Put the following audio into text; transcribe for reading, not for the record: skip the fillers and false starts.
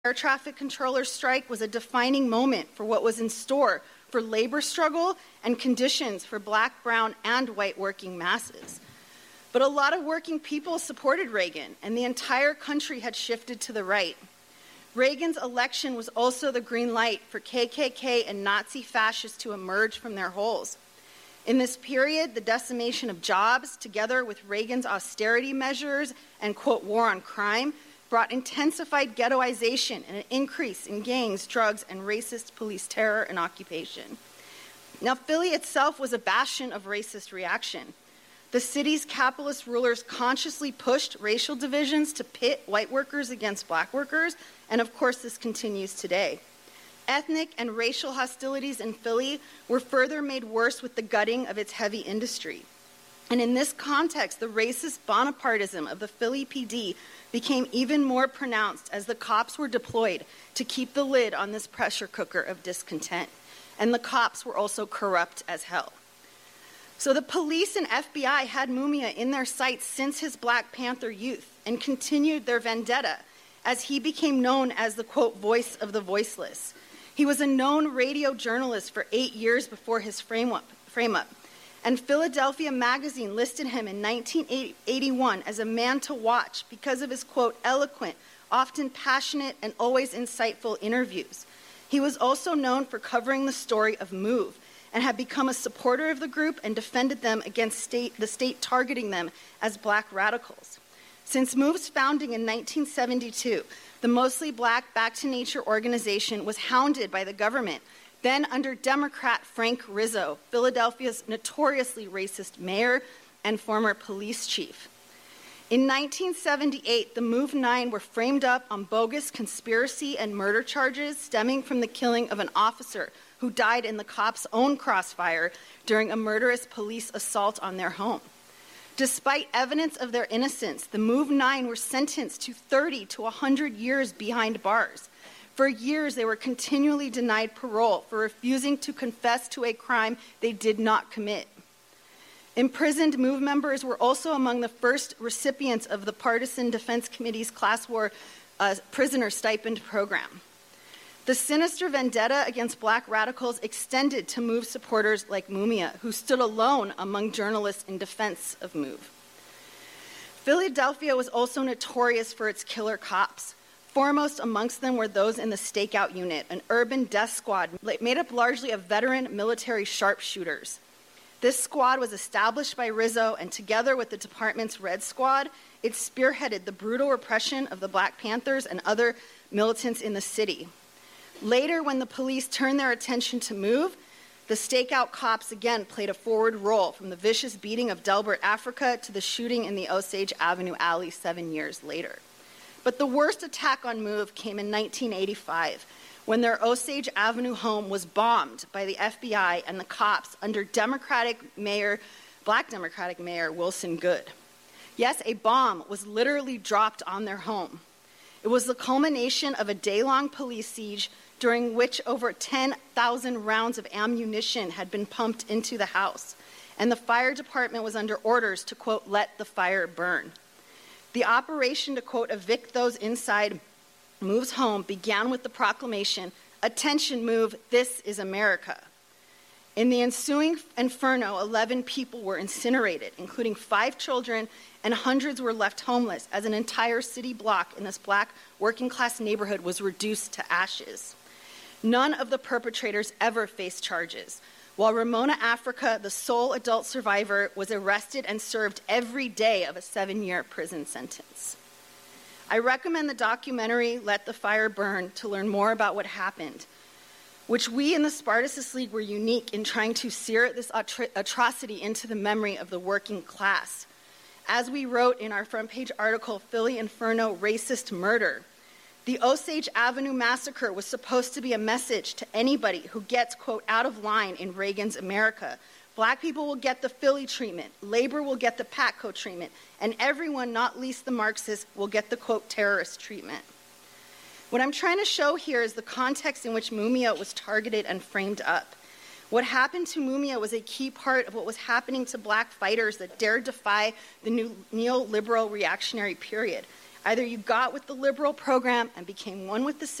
air traffic controller strike was a defining moment for what was in store for labor struggle and conditions for Black, brown, and white working masses. But a lot of working people supported Reagan, and the entire country had shifted to the right. Reagan's election was also the green light for KKK and Nazi fascists to emerge from their holes. In this period, the decimation of jobs, together with Reagan's austerity measures and, quote, war on crime, brought intensified ghettoization and an increase in gangs, drugs, and racist police terror and occupation. Now, Philly itself was a bastion of racist reaction. The city's capitalist rulers consciously pushed racial divisions to pit white workers against Black workers, and of course this continues today. Ethnic and racial hostilities in Philly were further made worse with the gutting of its heavy industry. And in this context, the racist Bonapartism of the Philly PD became even more pronounced as the cops were deployed to keep the lid on this pressure cooker of discontent. And the cops were also corrupt as hell. So the police and FBI had Mumia in their sights since his Black Panther youth and continued their vendetta as he became known as the, quote, voice of the voiceless. He was a known radio journalist for 8 years before his frame-up. And Philadelphia Magazine listed him in 1981 as a man to watch because of his, quote, eloquent, often passionate, and always insightful interviews. He was also known for covering the story of MOVE and had become a supporter of the group and defended them against the state targeting them as Black radicals. Since MOVE's founding in 1972, the mostly Black Back to Nature organization was hounded by the government, then under Democrat Frank Rizzo, Philadelphia's notoriously racist mayor and former police chief. In 1978, the MOVE 9 were framed up on bogus conspiracy and murder charges stemming from the killing of an officer who died in the cops' own crossfire during a murderous police assault on their home. Despite evidence of their innocence, the MOVE 9 were sentenced to 30 to 100 years behind bars. For years, they were continually denied parole for refusing to confess to a crime they did not commit. Imprisoned MOVE members were also among the first recipients of the Partisan Defense Committee's Class War prisoner stipend program. The sinister vendetta against Black radicals extended to MOVE supporters like Mumia, who stood alone among journalists in defense of MOVE. Philadelphia was also notorious for its killer cops. Foremost amongst them were those in the Stakeout Unit, an urban death squad made up largely of veteran military sharpshooters. This squad was established by Rizzo, and together with the department's Red Squad, it spearheaded the brutal repression of the Black Panthers and other militants in the city. Later, when the police turned their attention to MOVE, the Stakeout cops again played a forward role, from the vicious beating of Delbert Africa to the shooting in the Osage Avenue alley 7 years later. But the worst attack on MOVE came in 1985, when their Osage Avenue home was bombed by the FBI and the cops under Black Democratic Mayor Wilson Goode. Yes, a bomb was literally dropped on their home. It was the culmination of a day-long police siege during which over 10,000 rounds of ammunition had been pumped into the house, and the fire department was under orders to, quote, let the fire burn. The operation to, quote, evict those inside MOVE's home began with the proclamation, "Attention, MOVE, this is America." In the ensuing inferno, 11 people were incinerated, including 5 children, and hundreds were left homeless as an entire city block in this Black working-class neighborhood was reduced to ashes. None of the perpetrators ever faced charges, while Ramona Africa, the sole adult survivor, was arrested and served every day of a 7-year prison sentence. I recommend the documentary Let the Fire Burn to learn more about what happened, which we in the Spartacus League were unique in trying to sear this atrocity into the memory of the working class. As we wrote in our front page article, Philly Inferno, Racist Murder, the Osage Avenue massacre was supposed to be a message to anybody who gets, quote, out of line in Reagan's America. Black people will get the Philly treatment, labor will get the Patco treatment, and everyone, not least the Marxists, will get the, quote, terrorist treatment. What I'm trying to show here is the context in which Mumia was targeted and framed up. What happened to Mumia was a key part of what was happening to Black fighters that dared defy the new neoliberal reactionary period. Either you got with the liberal program and became one with the